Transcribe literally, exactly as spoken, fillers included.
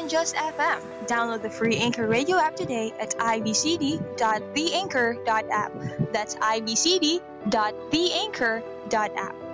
beyond just F M. Download the free Anchor Radio app today at i b c d dot the anchor dot app. That's i b c d dot the anchor dot app.